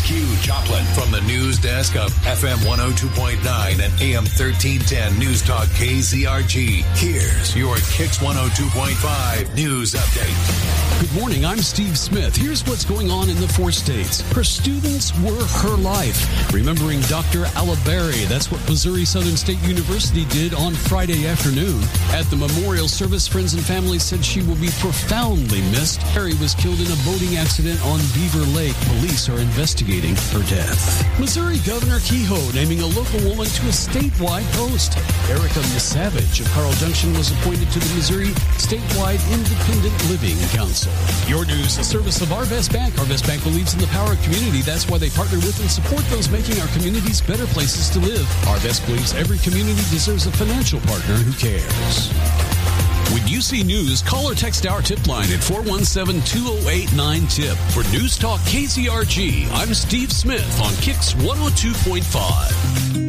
Q Joplin from the news desk of FM 102.9 and AM 1310 News Talk KZRG. Here's your Kicks 102.5 news update. Good morning. I'm Steve Smith. Here's what's going on in the 4 states. Her students were her life. Remembering Dr. Alaberry. That's what Missouri Southern State University did on Friday afternoon. At the memorial service, friends and family said she will be profoundly missed. Harry was killed in a boating accident on Beaver Lake. Police are investigating her death. Missouri Governor Kehoe naming a local woman to a statewide post. Erica Misavage of Carl Junction was appointed to the Missouri Statewide Independent Living Council. Your news, a service of Arvest Bank. Arvest Bank believes in the power of community. That's why they partner with and support those making our communities better places to live. Arvest believes every community deserves a financial partner who cares. When you see news, call or text our tip line at 417-208-9TIP. For News Talk KZRG, I'm Steve Smith on Kicks 102.5.